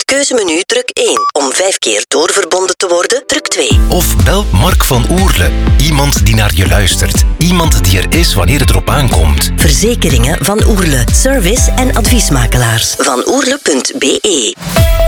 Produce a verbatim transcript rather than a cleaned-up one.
keuzemenu druk één. Om vijf keer doorverbonden te worden, druk twee. Of bel Mark van Oerle. Iemand die naar je luistert. Iemand die er is wanneer het erop aankomt. Verzekeringen van Oerle. Service en adviesmakelaars. van oerle punt be